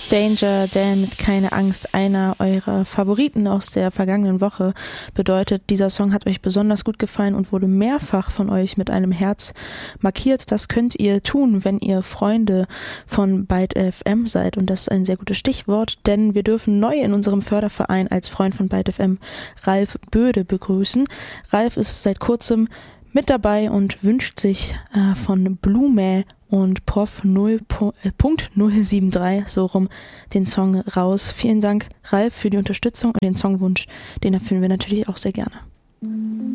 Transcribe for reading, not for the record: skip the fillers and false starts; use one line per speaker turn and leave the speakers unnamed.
Danger Dan mit Keine Angst, einer eurer Favoriten aus der vergangenen Woche, bedeutet, dieser Song hat euch besonders gut gefallen und wurde mehrfach von euch mit einem Herz markiert. Das könnt ihr tun, wenn ihr Freunde von Byte FM seid, und das ist ein sehr gutes Stichwort, denn wir dürfen neu in unserem Förderverein als Freund von Byte FM Ralf Böde begrüßen. Ralf ist seit kurzem mit dabei und wünscht sich von Blume und Prof 0.073 so rum den Song raus. Vielen Dank, Ralf, für die Unterstützung und den Songwunsch. Den erfüllen wir natürlich auch sehr gerne.